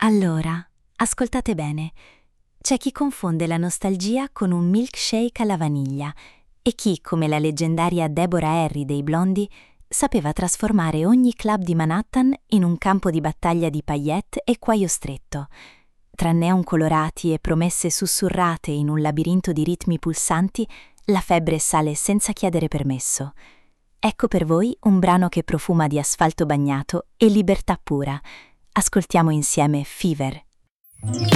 Allora, ascoltate bene. C'è chi confonde la nostalgia con un milkshake alla vaniglia e chi, come la leggendaria Deborah Harry dei Blondi, sapeva trasformare ogni club di Manhattan in un campo di battaglia di paillette e cuoio stretto. Tra neon colorati e promesse sussurrate in un labirinto di ritmi pulsanti, la febbre sale senza chiedere permesso. Ecco per voi un brano che profuma di asfalto bagnato e libertà pura. Ascoltiamo insieme Fever.